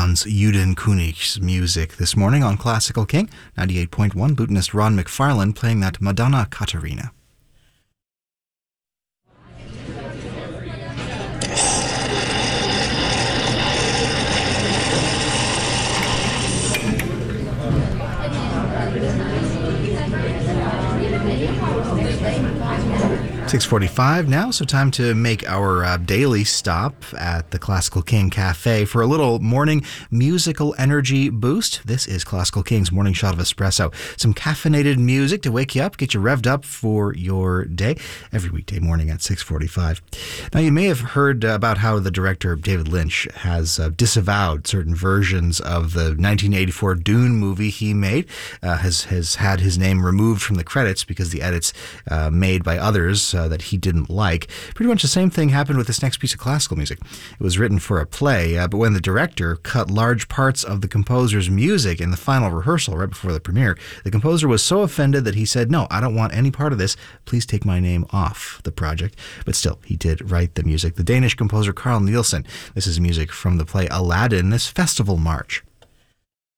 Hans Juden König's music this morning on Classical King 98.1. Lutenist Ron McFarlane playing that Madonna Caterina. .45 now, so time to make our daily stop at the Classical King Cafe for a little morning musical energy boost. This is Classical King's morning shot of espresso. Some caffeinated music to wake you up, get you revved up for your day, every weekday morning at 6:45. Now, you may have heard about how the director David Lynch has disavowed certain versions of the 1984 Dune movie he made, has had his name removed from the credits because the edits made by others that he didn't like. Pretty much the same thing happened with this next piece of classical music. It was written for a play, but when the director cut large parts of the composer's music in the final rehearsal right before the premiere, the composer was so offended that he said, "No, I don't want any part of this. Please take my name off the project." But still, he did write the music. The Danish composer Carl Nielsen. This is music from the play Aladdin, this festival march.